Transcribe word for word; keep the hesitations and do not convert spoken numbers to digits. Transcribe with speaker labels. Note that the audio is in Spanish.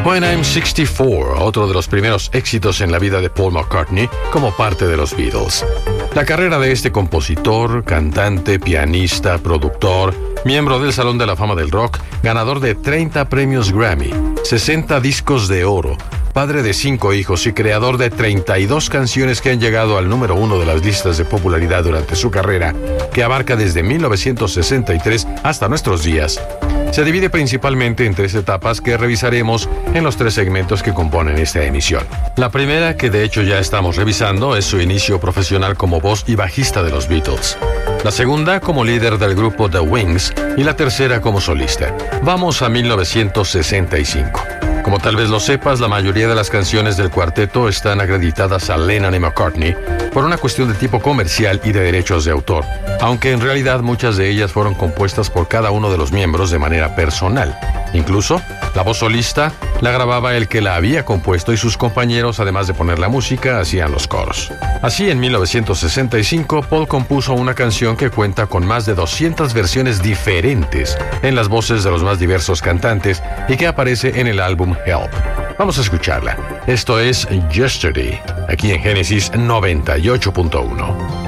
Speaker 1: When I'm sixty-four, otro de los primeros éxitos en la vida de Paul McCartney como parte de los Beatles. La carrera de este compositor, cantante, pianista, productor, miembro del Salón de la Fama del Rock, ganador de treinta premios Grammy, sesenta discos de oro, padre de cinco hijos y creador de treinta y dos canciones que han llegado al número uno de las listas de popularidad durante su carrera, que abarca desde mil novecientos sesenta y tres hasta nuestros días. Se divide principalmente en tres etapas que revisaremos en los tres segmentos que componen esta emisión. La primera, que de hecho ya estamos revisando, es su inicio profesional como voz y bajista de los Beatles. La segunda, como líder del grupo The Wings, y la tercera como solista. Vamos a mil novecientos sesenta y cinco. Como tal vez lo sepas, la mayoría de las canciones del cuarteto están acreditadas a Lennon y McCartney por una cuestión de tipo comercial y de derechos de autor, aunque en realidad muchas de ellas fueron compuestas por cada uno de los miembros de manera personal. Incluso, la voz solista la grababa el que la había compuesto y sus compañeros, además de poner la música, hacían los coros. Así, en mil novecientos sesenta y cinco, Paul compuso una canción que cuenta con más de doscientas versiones diferentes en las voces de los más diversos cantantes y que aparece en el álbum Help. Vamos a escucharla. Esto es Yesterday, aquí en Génesis noventa y ocho punto uno.